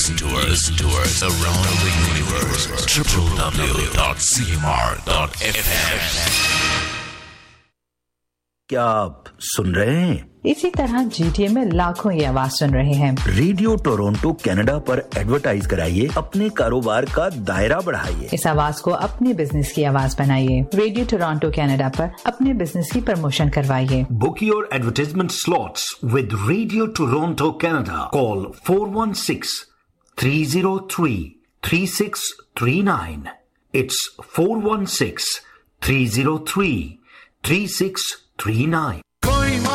Listen to us around the universe. www.cmr.fm. क्या आप सुन रहे हैं? इसी तरह GTA में लाखों ये आवाज सुन रहे हैं। रेडियो टोरंटो कनाडा पर एडवर्टाइज कराइए, अपने कारोबार का दायरा बढ़ाइए। इस आवाज को अपने बिजनेस की आवाज बनाइए। रेडियो टोरंटो कनाडा पर अपने बिजनेस की प्रमोशन करवाइए। Book your advertisement slots with Radio Toronto Canada. Call 416-303-3639. It's 416-303-3639.